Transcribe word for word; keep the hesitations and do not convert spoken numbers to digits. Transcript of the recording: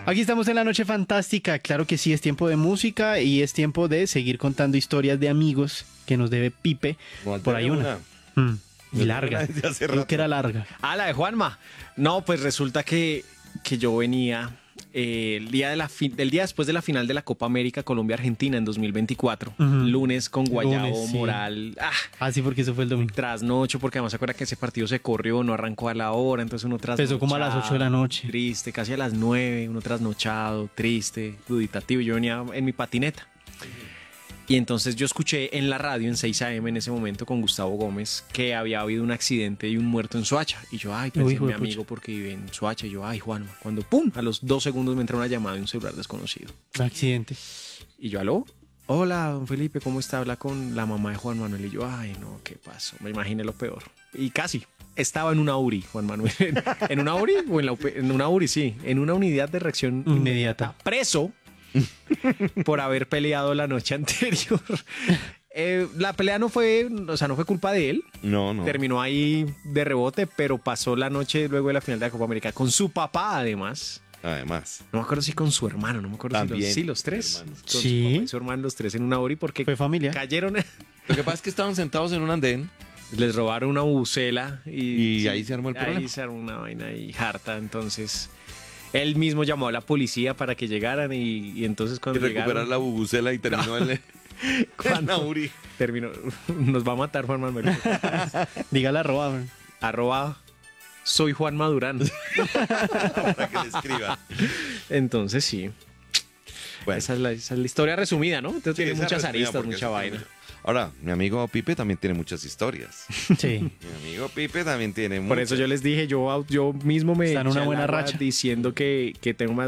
Aquí estamos en la noche fantástica. Claro que sí, es tiempo de música y es tiempo de seguir contando historias de amigos que nos debe Pipe. No, Por ahí una. una. Mm, y larga. Desde hace Creo rato. que era larga. Ah, la de Juanma. No, pues resulta que, que yo venía eh, el día de la fi- el día después de la final de la Copa América Colombia-Argentina en dos mil veinticuatro. Ujú. Lunes con Guayabo, Lunes, sí. Moral. Ah, Ah, sí, porque eso fue el domingo. trasnocho, porque además se acuerda que ese partido se corrió, no arrancó a la hora, entonces uno trasnochado. Empezó como a las ocho de la noche. Triste, casi a las nueve, uno trasnochado, triste, duditativo. Yo venía en mi patineta. Y entonces yo escuché en la radio en seis a eme en ese momento con Gustavo Gómez que había habido un accidente y un muerto en Soacha. Y yo, ay, pensé Uy, en mi juepucha. amigo porque vive en Soacha. Y yo, ay, Juanma. Cuando, pum, a los dos segundos me entra una llamada de un celular desconocido. Accidente. Y yo, aló, hola, don Felipe, ¿cómo está? Habla con la mamá de Juan Manuel. Y yo, ay, no, ¿qué pasó? Me imaginé lo peor. Y casi. Estaba en una URI, Juan Manuel. ¿En una URI? O en, la U P en una URI, sí. En una unidad de reacción Inmediata. Preso por haber peleado la noche anterior. Eh, la pelea no fue, o sea, no fue culpa de él. No, no. Terminó ahí de rebote, pero pasó la noche luego de la final de la Copa América con su papá, además. Además. No me acuerdo si con su hermano, no me acuerdo si También, los, sí, los tres. hermanos. Con Sí. su papá y su hermano, los tres en una URI porque Fue familia. cayeron, Lo que pasa es que estaban sentados en un andén. les robaron una bucela y, Y ahí se armó el ahí problema. se armó una vaina y harta, entonces él mismo llamó a la policía para que llegaran y, y entonces Y cuando recuperar llegaron, la bubucela y terminó en cuando la URI. terminó, nos va a matar Juan Manuel. Dígala arroba. Arroba soy Juan Madurán. Para que le escriba. Entonces sí, Bueno, esa, es la, esa es la historia resumida, ¿no? Entonces sí, tiene esa muchas resumida, aristas, porque mucha eso vaina. tiene- Ahora, mi amigo Pipe también tiene muchas historias. Sí. Mi amigo Pipe también tiene muchas. Por eso yo les dije, yo, yo mismo me Está en una eché al buena agua racha. diciendo que, que tengo más